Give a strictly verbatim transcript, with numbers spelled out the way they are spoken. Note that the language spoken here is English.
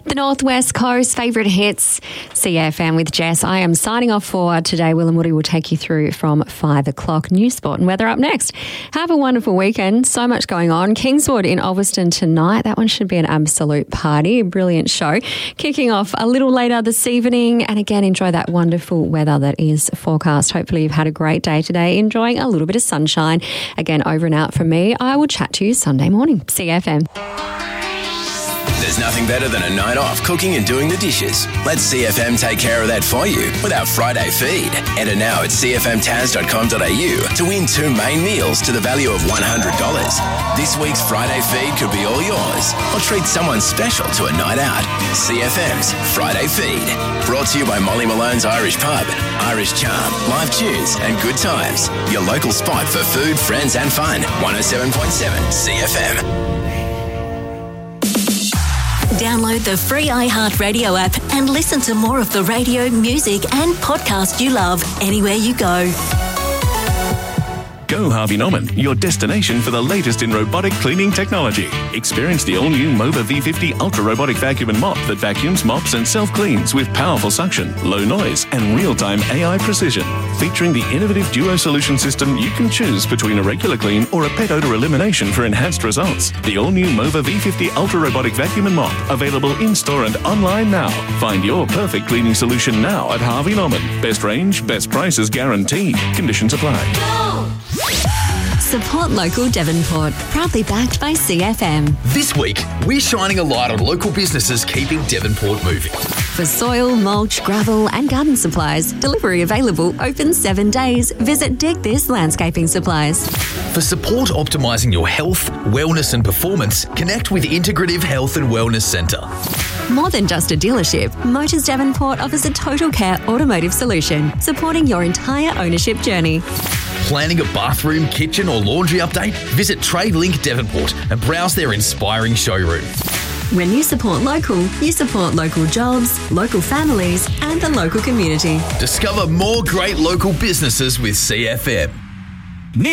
The Northwest Coast favourite hits, C F M with Jess. I am signing off for today. Will and Woody will take you through from five o'clock. News, sport and weather up next. Have a wonderful weekend. So much going on. Kingswood in Ulverstone tonight. That one should be an absolute party. A brilliant show. Kicking off a little later this evening. And again, enjoy that wonderful weather that is forecast. Hopefully you've had a great day today. Enjoying a little bit of sunshine. Again, over and out from me. I will chat to you Sunday morning. C F M. There's nothing better than a night off cooking and doing the dishes. Let C F M take care of that for you with our Friday feed. Enter now at c f m taz dot com dot a u to win two main meals to the value of one hundred dollars. This week's Friday feed could be all yours, or treat someone special to a night out. C F M's Friday feed. Brought to you by Molly Malone's Irish Pub, Irish Charm, live tunes and good times. Your local spot for food, friends and fun. one oh seven point seven C F M. Download the free iHeartRadio app and listen to more of the radio, music and podcast you love anywhere you go. Go Harvey Norman, your destination for the latest in robotic cleaning technology. Experience the all-new Mova V fifty Ultra Robotic Vacuum and Mop that vacuums, mops and self-cleans with powerful suction, low noise and real-time A I precision. Featuring the innovative Duo solution system, you can choose between a regular clean or a pet odor elimination for enhanced results. The all-new Mova V fifty Ultra Robotic Vacuum and Mop, available in-store and online now. Find your perfect cleaning solution now at Harvey Norman. Best range, best prices guaranteed. Conditions apply. Go! Support local Devonport. Proudly backed by C F M. This week, we're shining a light on local businesses keeping Devonport moving. For soil, mulch, gravel and garden supplies, delivery available, open seven days. Visit Dig This Landscaping Supplies. For support optimising your health, wellness and performance, connect with Integrative Health and Wellness Centre. More than just a dealership, Motors Devonport offers a total care automotive solution, supporting your entire ownership journey. Planning a bathroom, kitchen or laundry update? Visit TradeLink Devonport and browse their inspiring showroom. When you support local, you support local jobs, local families and the local community. Discover more great local businesses with C F M.